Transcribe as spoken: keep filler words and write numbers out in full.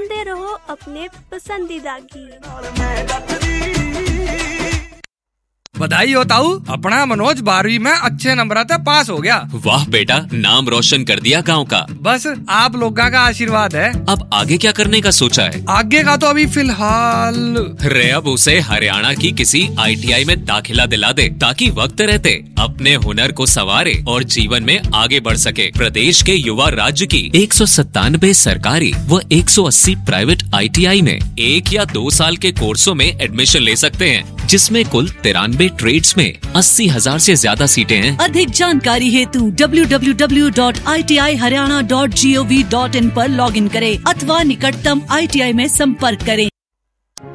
सुनते रहो अपने पसंदीदा गीत। बधाई हो ताऊ, अपना मनोज बारहवीं में अच्छे नंबर से पास हो गया। वाह बेटा, नाम रोशन कर दिया गांव का। बस आप लोगों का आशीर्वाद है। अब आगे क्या करने का सोचा है? आगे का तो अभी फिलहाल रे अब उसे हरियाणा की किसी आई टी आई में दाखिला दिला दे, ताकि वक्त रहते अपने हुनर को संवारे और जीवन में आगे बढ़ सके। प्रदेश के युवा राज्य की एक सौ सत्तानवे सरकारी व एक सौ अस्सी प्राइवेट आई टी आई में एक या दो साल के कोर्सों में एडमिशन ले सकते हैं, जिसमें कुल तिरानवे ट्रेड्स में अस्सी हजार से ज्यादा सीटें हैं। अधिक जानकारी हेतु W W W dot I T I Haryana dot G O V dot in पर लॉगिन करें अथवा निकटतम आई टी आई में संपर्क करें।